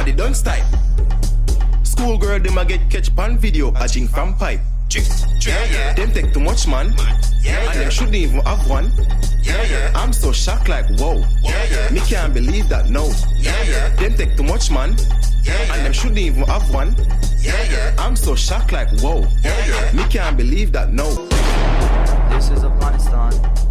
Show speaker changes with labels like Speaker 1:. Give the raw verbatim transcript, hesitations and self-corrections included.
Speaker 1: the done style. Schoolgirl, them a get catch pan video, a drink from pipe. Drink, drink, yeah, yeah. Them take too much, man. Yeah, and yeah. Them shouldn't even have one. Yeah, yeah. I'm so shocked, like, whoa. Yeah, yeah. Me can't believe that, no. Yeah, yeah. Them take too much, man. Yeah, yeah. And them shouldn't even have one. Yeah, yeah. I'm so shocked, like, whoa. Yeah, yeah. Me can't believe that, no.
Speaker 2: This is Afghanistan.